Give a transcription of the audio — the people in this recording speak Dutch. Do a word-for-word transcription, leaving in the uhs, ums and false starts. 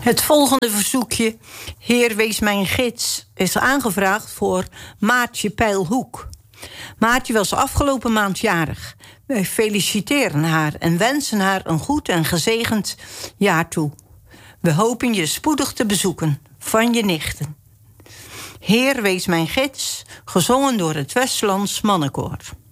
Het volgende verzoekje, Heer wees mijn gids, is aangevraagd voor Maartje Peilhoek. Maartje was afgelopen maand jarig. Wij feliciteren haar en wensen haar een goed en gezegend jaar toe. We hopen je spoedig te bezoeken, van je nichten. Heer wees mijn gids, gezongen door het Westlands Mannenkoor.